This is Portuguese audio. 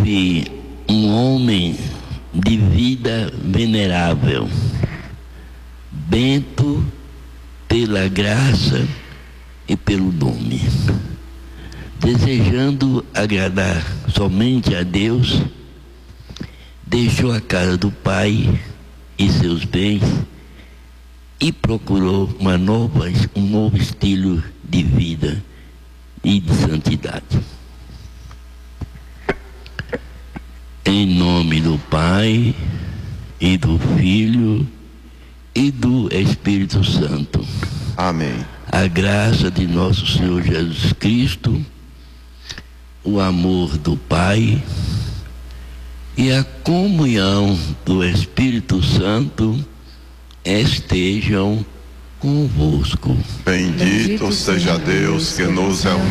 houve um homem de vida venerável, bento pela graça e pelo nome, desejando agradar somente a Deus, deixou a casa do pai e seus bens e procurou um novo estilo de vida e de santidade. Em nome do Pai e do Filho e do Espírito Santo. Amém. A graça de nosso Senhor Jesus Cristo, o amor do Pai e a comunhão do Espírito Santo estejam convosco. Bendito seja Deus que nos